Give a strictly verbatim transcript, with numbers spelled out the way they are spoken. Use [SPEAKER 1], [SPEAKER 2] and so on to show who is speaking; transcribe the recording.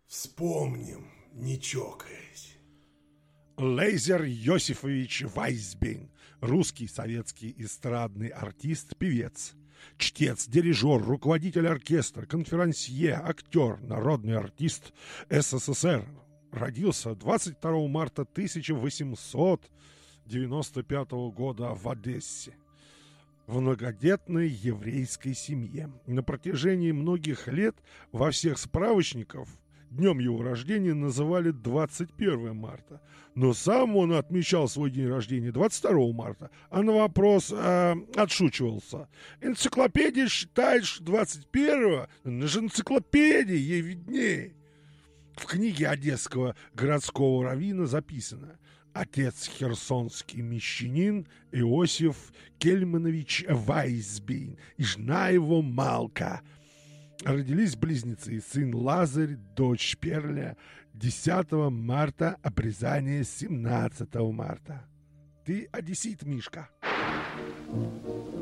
[SPEAKER 1] Вспомним, не чокаясь.
[SPEAKER 2] Лейзер Йосифович Вайсбейн, русский советский эстрадный артист, певец, чтец, дирижер, руководитель оркестра, конферансье, актер, народный артист СССР. Родился двадцать второго марта тысяча восемьсот девяносто пятого года в Одессе в многодетной еврейской семье. На протяжении многих лет во всех справочниках днем его рождения называли двадцать первого марта, но сам он отмечал свой день рождения двадцать второго марта, а на вопрос э, отшучивался. Энциклопедия считает, что двадцать первого, она же энциклопедия, ей виднее. В книге одесского городского раввина записано: отец херсонский мещанин Иосиф Кельманович Вайсбейн и жена его Малка. Родились близнецы, сын Лазарь, дочь Перля, десятого марта, обрезание семнадцатого марта. Ты одессит, Мишка.